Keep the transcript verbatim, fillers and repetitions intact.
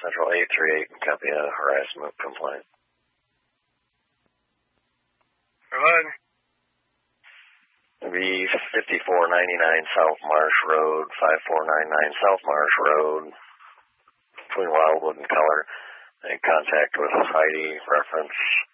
Central eight three eight, copy a harassment complaint. Hello? It'll be fifty-four ninety-nine South Marsh Road, five four nine nine South Marsh Road, between Wildwood and Color. In contact with Heidi, reference